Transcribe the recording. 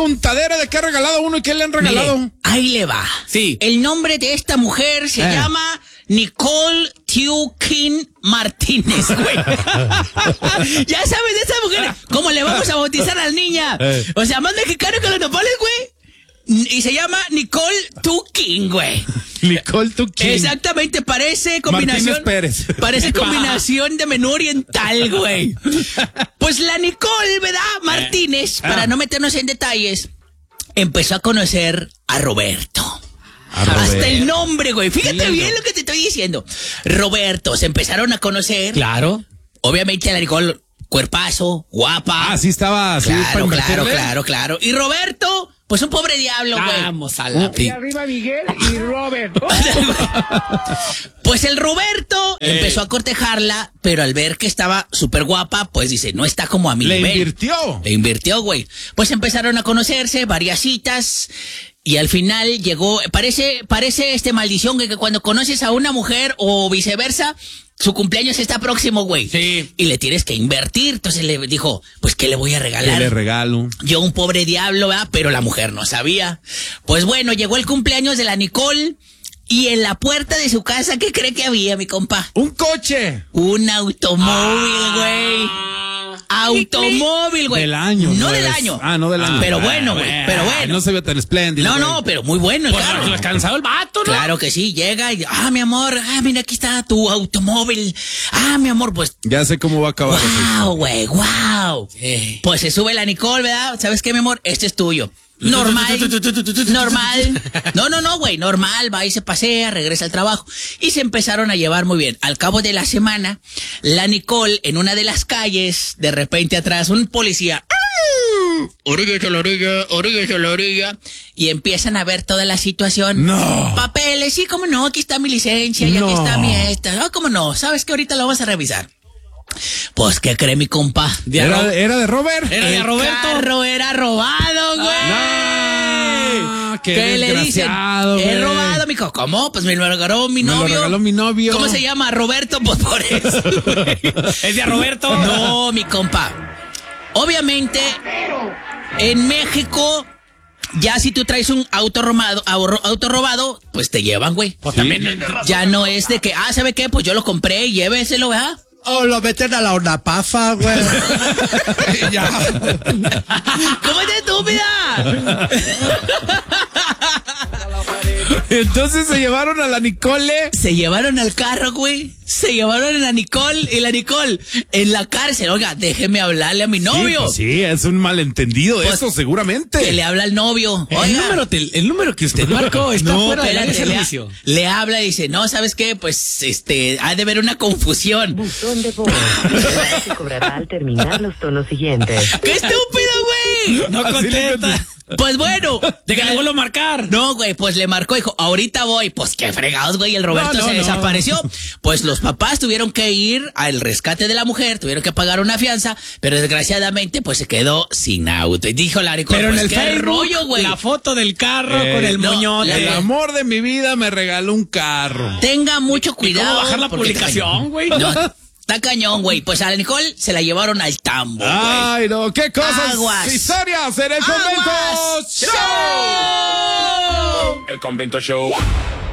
preguntadera de qué ha regalado uno y qué le han regalado. Mire, ahí le va. Sí. El nombre de esta mujer se llama Nicole Tukin Martínez, güey. Ya sabes de esa mujer. ¿Cómo le vamos a bautizar a la niña? O sea, más mexicano que los nopales, güey. Y se llama Nicole Tukin, güey. Nicole Tukin. Exactamente, parece combinación. Martínez Pérez. Parece combinación de menú oriental, güey. Pues la Nicole, ¿verdad? Martínez, para no meternos en detalles, empezó a conocer a Roberto. Hasta el nombre, güey. Fíjate bien lo que te estoy diciendo. Roberto, se empezaron a conocer. Claro. Obviamente la Nicole, cuerpazo, guapa. Ah, sí estaba así. Claro. Y Roberto, pues un pobre diablo, güey. Vamos a la... Y arriba Miguel y Robert. Pues el Roberto empezó a cortejarla, pero al ver que estaba súper guapa, pues dice, no está como a mi nivel. Le invirtió, güey. Pues empezaron a conocerse, varias citas, y al final llegó, parece maldición, güey, que cuando conoces a una mujer o viceversa, su cumpleaños está próximo, güey. Sí. Y le tienes que invertir. Entonces le dijo, pues, ¿qué le voy a regalar? ¿Qué le regalo? Yo un pobre diablo, ¿verdad? Pero la mujer no sabía. Pues bueno, llegó el cumpleaños de la Nicole y en la puerta de su casa, ¿qué cree que había, mi compa? ¡Un coche! Un automóvil, güey. Automóvil, güey. Del año. No del año. Ah, no del año. Pero bueno, güey. Pero bueno. No se ve tan espléndido. No, pero muy bueno el Pues carro. descansado el vato, ¿no? Claro que sí, llega y, mi amor, mira, aquí está tu automóvil. Mi amor, pues. Ya sé cómo va a acabar. Wow, güey, wow. Pues se sube la Nicole, ¿verdad? ¿Sabes qué, mi amor? Este es tuyo. Normal. No, güey, normal, va y se pasea, regresa al trabajo. Y se empezaron a llevar muy bien. Al cabo de la semana, la Nicole, en una de las calles, de repente atrás, un policía. Oríguese a la orilla. Y empiezan a ver toda la situación. No. Papeles, sí, cómo no, aquí está mi licencia, y aquí está mi esta. No, cómo no, sabes que ahorita lo vamos a revisar. Pues, ¿qué cree mi compa? ¿Era de Robert? Era de Roberto. El carro era robado, güey. No, ¿Qué le dicen? He robado, mijo. ¿Cómo? Pues me lo regaló mi novio. Me lo regaló mi novio. ¿Cómo se llama? Roberto, pues por eso, güey. ¿Es de Roberto? No, mi compa. Obviamente, en México, ya si tú traes un auto robado, pues te llevan, güey. Pues también. Ya no es de que, ¿sabe qué? Pues yo lo compré y lléveselo, ¿verdad? O lo meten a la hornapafa, güey. Ya. ¿Cómo es estúpida? Entonces se llevaron a la Nicole. Se llevaron al carro, güey. Se llevaron a la Nicole y la Nicole en la cárcel. Oiga, déjeme hablarle a mi novio. Sí, es un malentendido Pues, eso, seguramente. Que le habla al novio. Oiga, El número que usted marcó está fuera del espérate, servicio. le habla y dice, no, ¿sabes qué? Pues, ha de haber una confusión. Buzón de voz. Se cobrará al terminar los tonos siguientes. ¡Qué estúpido, güey! No contesta. Pues bueno. De que le vuelvo a marcar. No, güey, pues le marcó, dijo, ahorita voy. Pues qué fregados, güey, el Roberto se desapareció. Pues los papás tuvieron que ir al rescate de la mujer, tuvieron que pagar una fianza, pero desgraciadamente, pues se quedó sin auto. Y dijo la Nicole, Pero pues, en el qué Facebook, rollo, güey. la foto del carro con el no, moñote. El amor de mi vida me regaló un carro. Tenga mucho ¿Y cómo cuidado. bajar la porque publicación, güey? No, está cañón, güey. Pues a la Nicole se la llevaron al tambo, güey. Ay, no, qué cosas. Aguas. Historias en el Convento Aguas. Show. El Convento Show.